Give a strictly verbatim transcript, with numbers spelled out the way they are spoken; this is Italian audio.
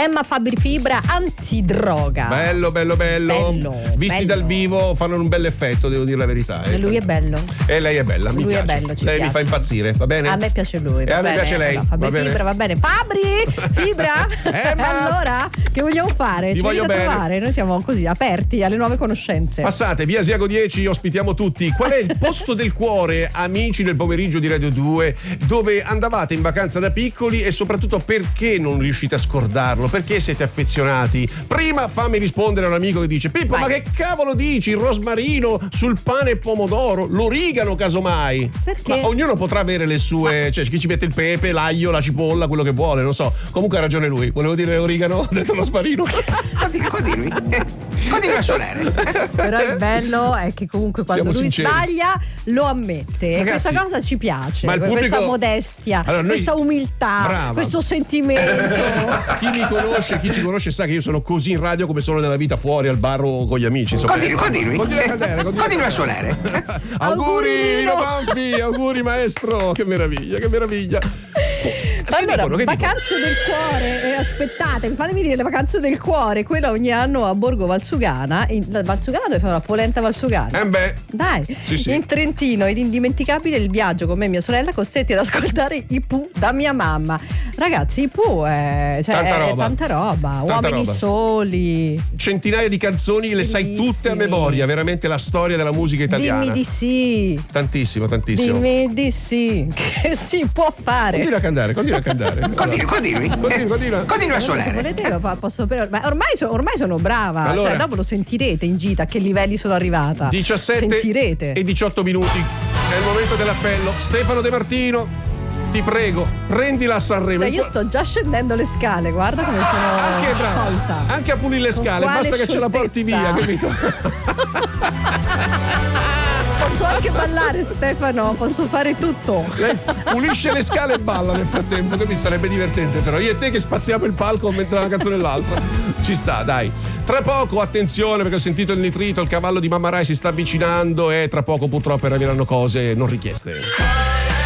Emma Fabri Fibra antidroga. Bello, bello, bello. bello Visti bello. dal vivo fanno un bel effetto, devo dire la verità. E lui è bello. E lei è bella, mi lui piace. È bello, ci lei piace. mi fa impazzire, va bene? A me piace lui. E va a me bene. piace lei. Allora, Fabri va bene. Fibra, va bene. Fabri Fibra. Emma. Allora, che vogliamo fare? Ti Ci voglio venite a bene. trovare. Noi siamo così aperti alle nuove conoscenze. Passate, via Asiago dieci, ospitiamo tutti. Qual è il posto del cuore, amici del pomeriggio di Radio due, dove andavate in vacanza da piccoli e soprattutto perché non riuscite a scordarlo? Perché siete affezionati? Prima fammi rispondere a un amico che dice: Pippo, Vai. ma che cavolo dici? Il rosmarino sul pane e pomodoro, l'origano casomai. Perché? Ma ognuno potrà avere le sue, cioè chi ci mette il pepe, l'aglio, la cipolla, quello che vuole, non so. Comunque ha ragione lui. Volevo dire origano, ho detto rosmarino. Continui, continui a suonare. Però il bello è che comunque quando Siamo lui sinceri. sbaglia lo ammette. E Ragazzi, questa cosa ci piace. ma il pubblico- Questa modestia, Allora, noi- questa umiltà, Brava. questo sentimento. Chi mi conosce, chi ci conosce sa che io sono così in radio come sono nella vita fuori al bar o con gli amici. Insomma. Continui, continui. Continua a cadere, continua, Continui a suonare. Auguri, Augurino. Banfi, auguri maestro, che meraviglia, che meraviglia. Che Allora, dicono, che vacanze del cuore, eh, aspettate, fatemi dire le vacanze del cuore, quella ogni anno a Borgo Valsugana. In la Valsugana dove fa la polenta Valsugana. dicono? Eh beh, Dai, Sì, sì. in Trentino ed indimenticabile il viaggio con me e mia sorella costretti ad ascoltare i Pooh da mia mamma. Ragazzi, i Pooh è, cioè, Tanta è roba. tanta roba, Tanta uomini roba. soli. centinaia di canzoni, le sai tutte a Bellissimi. memoria, veramente la storia della musica italiana. Dimmi di sì. Tantissimo, tantissimo. Dimmi di sì, che si può fare. Continua a cantare, continua a cantare. Continui, continui. Continua, continua. Continui a Se suonare. volete io pa- posso però, ma ormai, so- ormai sono brava, Allora. cioè dopo lo sentirete in gita a che livelli sono arrivata. diciassette sentirete. e diciotto minuti. È il momento dell'appello. Stefano De Martino, ti prego, prendila a Sanremo. Cioè io sto già scendendo le scale, guarda come sono anche, brava, sciolta. anche a pulire le Con scale, quale basta che ce la porti via, scioltezza. capito? Posso anche ballare, Stefano, posso fare tutto. Lei pulisce le scale e balla nel frattempo, che mi sarebbe divertente, però io e te che spaziamo il palco mentre una canzone e l'altra. Ci sta, dai. Tra poco, attenzione, perché ho sentito il nitrito, il cavallo di Mamma Rai si sta avvicinando e tra poco purtroppo arriveranno cose non richieste.